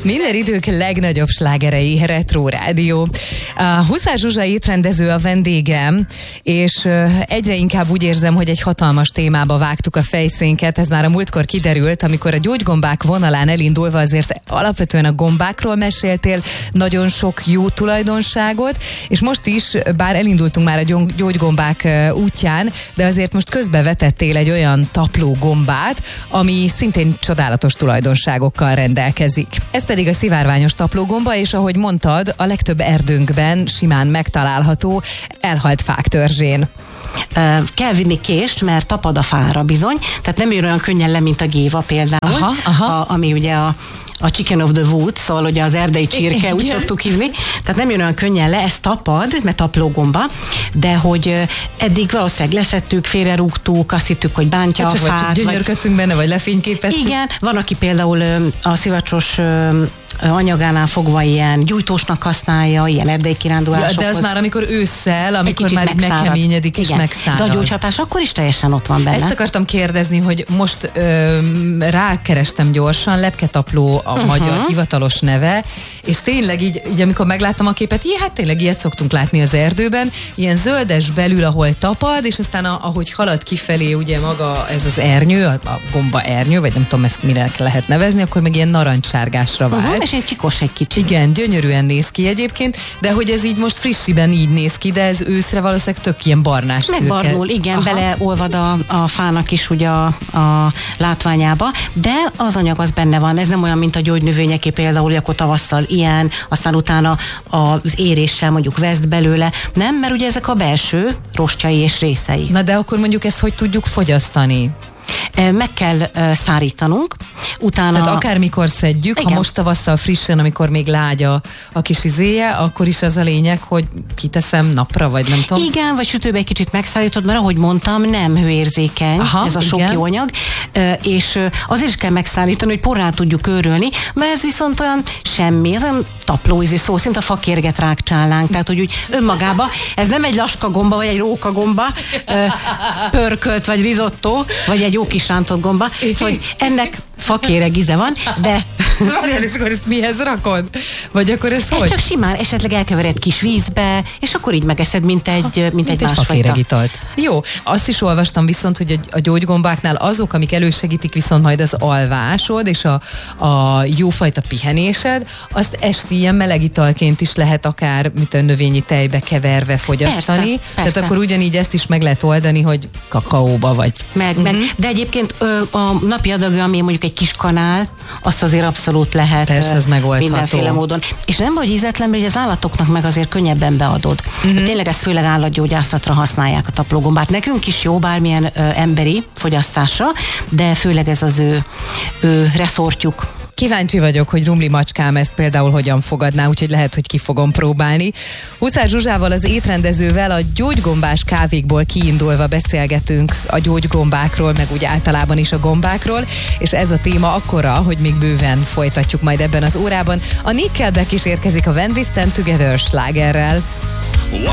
Minden idők legnagyobb slágerei, Retro Rádió. Huszár Zsuzsa étrendező a vendégem, és egyre inkább úgy érzem, hogy egy hatalmas témába vágtuk a fejszénket. Ez már a múltkor kiderült, amikor a gyógygombák vonalán elindulva azért alapvetően a gombákról meséltél, nagyon sok jó tulajdonságot, és most is, bár elindultunk már a gyógygombák útján, de azért most közbevetettél egy olyan taplógombát, ami szintén csodálatos tulajdonságokkal rendelkezik. Ez pedig a szivárványos taplógomba, és ahogy mondtad, a legtöbb erdőnkben simán megtalálható elhalt fák törzsén. Kell vinni kést, mert tapad a fára bizony, tehát nem jön olyan könnyen le, mint a géva például, ami ugye a chicken of the woods, szóval ugye az erdei csirke, úgy szoktuk hívni. Tehát nem jön olyan könnyen le, ez tapad, mert taplógomba, de hogy eddig valószínűleg leszettük, félrerúgtuk, azt hittük, hogy bántja a fát. Csak gyönyörködtünk benne, vagy lefényképeztük. Igen, van, aki például a szivacsos anyagánál fogva ilyen gyújtósnak használja, ilyen erdei kirándulásokhoz. De az már amikor ősszel, amikor már megkeményedik és megszárad. De a gyógyhatás akkor is teljesen ott van benne. Ezt akartam kérdezni, hogy most rákerestem gyorsan, lepketapló a magyar hivatalos neve, és tényleg így amikor megláttam a képet, hát tényleg ilyet szoktunk látni az erdőben, ilyen zöldes belül, ahol tapad, és aztán ahogy halad kifelé ugye maga ez az ernyő, a gomba ernyő, vagy nem tudom ezt mire lehet nevezni, akkor meg ilyen narancssárgásra vált. És egy csikos egy kicsit. Igen, gyönyörűen néz ki egyébként, de hogy ez így most frissiben így néz ki, de ez őszre valószínűleg tök ilyen barnás szürke. Megbarnul, igen, beleolvad a fának is ugye a látványába, de az anyag az benne van, ez nem olyan, mint a gyógynövényeké például, hogy akkor tavasszal ilyen, aztán utána az éréssel mondjuk veszt belőle, nem, mert ugye ezek a belső rostjai és részei. Na de akkor mondjuk ezt hogy tudjuk fogyasztani? Meg kell szárítanunk, utána... Tehát akármikor szedjük, igen. Ha most tavasszal frissen, amikor még lágy a kis izéje, akkor is az a lényeg, hogy kiteszem napra, vagy nem tudom. Igen, vagy sütőbe egy kicsit megszárítod, mert ahogy mondtam, nem hőérzékeny ez a sok jó anyag, és azért is kell megszállítani, hogy porrá tudjuk őrölni, mert ez viszont olyan semmi, ez olyan taplóízű szó, szinte a fakérget rákcsálnánk, tehát hogy úgy önmagába, ez nem egy laskagomba, vagy egy rókagomba, pörkölt, vagy risotto, vagy egy jó kis rántott gomba, szóval ennek fakéreg íze van, de... Várjál, és akkor ezt mihez rakod? Vagy akkor ez hogy? Csak simán, esetleg elkevered kis vízbe, és akkor így megeszed, mint egy másfajta. Italt. Jó, azt is olvastam viszont, hogy a gyógygombáknál azok, amik elősegítik viszont majd az alvásod, és a jófajta pihenésed, azt esti ilyen melegitalként is lehet akár, mint a növényi tejbe keverve fogyasztani. Persze. Tehát akkor ugyanígy ezt is meg lehet oldani, hogy kakaóba vagy. Meg. De egyébként a napi adagja, ami mondjuk egy kis kanál, azt azért abszolút lehet. Persze, ez megoldható. Mindenféle módon. És nem vagy ízetlen, mert az állatoknak meg azért könnyebben beadod. Tényleg ezt főleg állatgyógyászatra használják a taplógombát. Nekünk is jó bármilyen emberi fogyasztásra, de főleg ez az ő reszortjuk. Kíváncsi vagyok, hogy Rumli macskám ezt például hogyan fogadná, úgyhogy lehet, hogy ki fogom próbálni. Huszár Zsuzsával, az étrendezővel a gyógygombás kávékból kiindulva beszélgetünk a gyógygombákról, meg úgy általában is a gombákról, és ez a téma akkora, hogy még bőven folytatjuk majd ebben az órában. A Nickelback is érkezik a When We Stand Together slágerrel.